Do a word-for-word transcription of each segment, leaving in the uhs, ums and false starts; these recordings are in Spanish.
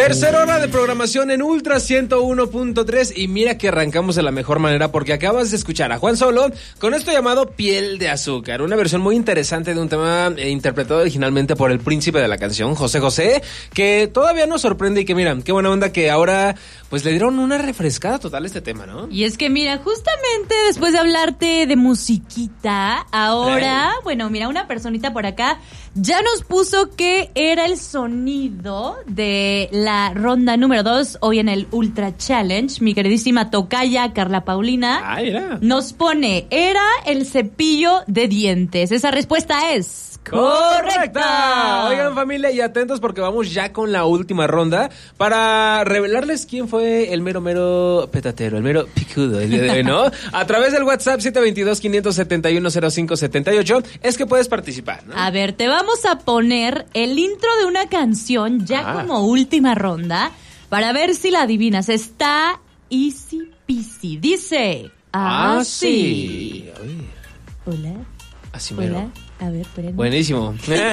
Tercera hora de programación en Ultra ciento uno punto tres y mira que arrancamos de la mejor manera porque acabas de escuchar a Juan Solo con esto llamado Piel de Azúcar, una versión muy interesante de un tema eh, interpretado originalmente por el príncipe de la canción, José José, que todavía nos sorprende y que mira, qué buena onda que ahora pues le dieron una refrescada total a este tema, ¿no? Y es que mira, justamente después de hablarte de musiquita, ahora, eh. bueno, mira, una personita por acá ya nos puso que era el sonido de la ronda número dos hoy en el Ultra Challenge. Mi queridísima tocaya Carla Paulina ah, mira. nos pone, era el cepillo de dientes. Esa respuesta es correcta. Oigan, familia, y atentos porque vamos ya con la última ronda para revelarles quién fue el mero mero petatero, el mero picudo el día de hoy, ¿no? A través del WhatsApp siete dos dos, cinco siete uno, cero cinco siete ocho es que puedes participar, ¿no? A ver, te vamos a poner el intro de una canción ya ah. como última ronda para ver si la adivinas. Está easy peasy. Dice ah, sí. sí. Hola. Así mero. Hola. A ver, espérenme. Buenísimo.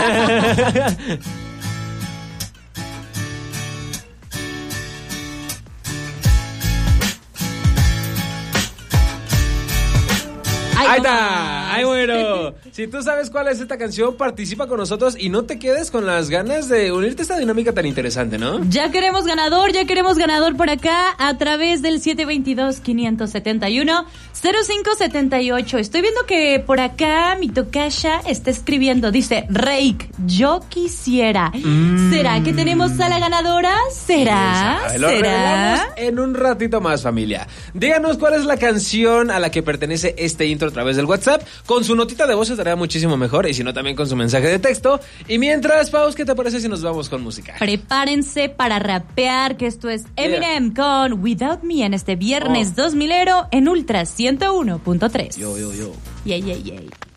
Ahí está, ahí bueno. Si tú sabes cuál es esta canción, participa con nosotros y no te quedes con las ganas de unirte a esta dinámica tan interesante, ¿no? Ya queremos ganador, ya queremos ganador por acá a través del siete dos dos, cinco siete uno, cero cinco siete ocho. Estoy viendo que por acá mi tocaya está escribiendo, dice, Reik, yo quisiera. Mm. ¿Será que tenemos a la ganadora? ¿Será? Sí, lo revelamos en un ratito más, familia. Díganos cuál es la canción a la que pertenece este intro a través del WhatsApp. Con su notita de voz estaría muchísimo mejor y si no también con su mensaje de texto. Y mientras, Paus, ¿qué te parece si nos vamos con música? Prepárense para rapear, que esto es Eminem yeah. con Without Me en este viernes oh. dos milero en Ultra ciento uno punto tres. Yo, yo, yo. Yay, yay, yay.